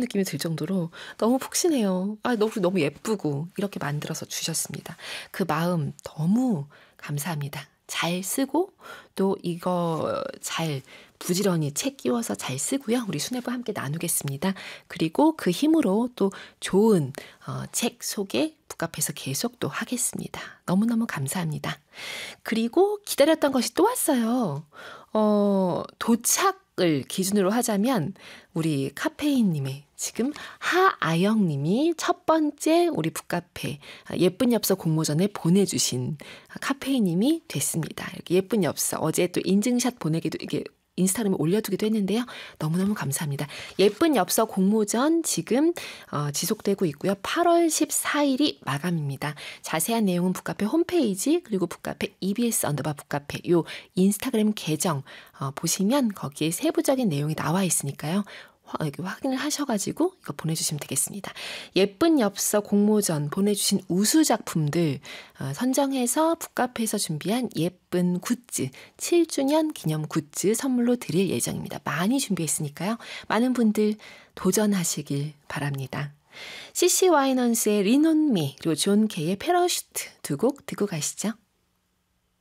느낌이 들 정도로 너무 푹신해요. 너무 예쁘고 이렇게 만들어서 주셨습니다. 그 마음 너무 감사합니다. 잘 쓰고 또 이거 잘 부지런히 책 끼워서 잘 쓰고요. 우리 수뇌부와 함께 나누겠습니다. 그리고 그 힘으로 또 좋은 책 소개 북카페에서 계속 또 하겠습니다. 너무너무 감사합니다. 그리고 기다렸던 것이 또 왔어요. 도착을 기준으로 하자면 우리 카페인님의 지금 하아영님이 첫 번째 우리 북카페 예쁜 엽서 공모전에 보내주신 카페인님이 됐습니다. 이렇게 예쁜 엽서 어제 또 인증샷 보내기도 이게 인스타그램에 올려두기도 했는데요. 너무너무 감사합니다. 예쁜 엽서 공모전 지금 지속되고 있고요. 8월 14일이 마감입니다. 자세한 내용은 북카페 홈페이지 그리고 북카페 EBS_북카페 요 인스타그램 계정 보시면 거기에 세부적인 내용이 나와 있으니까요. 확인을 하셔가지고 이거 보내주시면 되겠습니다. 예쁜 엽서 공모전 보내주신 우수 작품들 선정해서 북카페에서 준비한 예쁜 굿즈 7주년 기념 굿즈 선물로 드릴 예정입니다. 많이 준비했으니까요. 많은 분들 도전하시길 바랍니다. CC 와이넌스의 Lean on Me 그리고 존 케이의 패러슈트 두 곡 듣고 가시죠.